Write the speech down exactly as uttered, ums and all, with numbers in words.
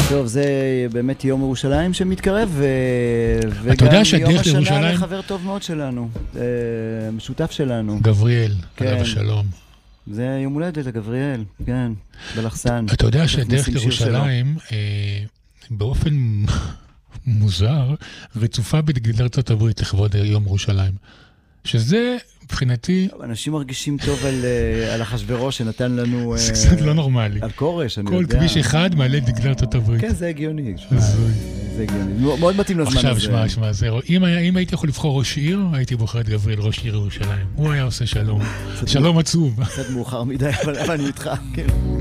טוב, זה באמת יום ירושלים שמתקרב, אתה יודע וגם שהדרך יום השנה לירושלים- לחבר טוב מאוד שלנו, משותף שלנו. גבריאל, כן. עליו השלום. זה יום הולדת לגבריאל, כן, בלחסן. אתה יודע שהדרך נשים שיר שלו. לירושלים, אה, באופן מוזר, רצופה בדגל ארצות הברית לכבוד יום ירושלים. שזה, מבחינתי, אנשים מרגישים טוב על, אה, על אחשוורוש שנתן לנו... זה אה, קצת לא נורמלי. על כורש, אני כל יודע. כביש אחד מעלה דגל ארצות הברית. כן, זה הגיוני. הזוי. זה הגיוני. מאוד מתאים לזמן הזה. עכשיו, שמע, שמע, זה, אם, היה- אם הייתי יכול לבחור ראש עיר, הייתי בוחר את גבריאל, ראש עיר ירושלים. הוא היה עושה שלום. שלום עצוב. קצת מאוחר מדי, אבל אבל אני איתך. כן.